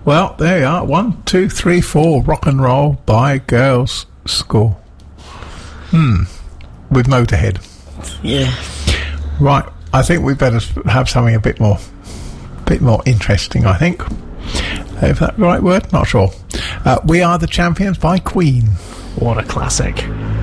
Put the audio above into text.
Well, there you are. 1, 2, 3, 4. Rock and Roll by Girls School. With Motorhead. Yeah. Right. I think we better have something a bit more interesting, I think. Is that the right word? Not sure. We Are the Champions by Queen. What a classic.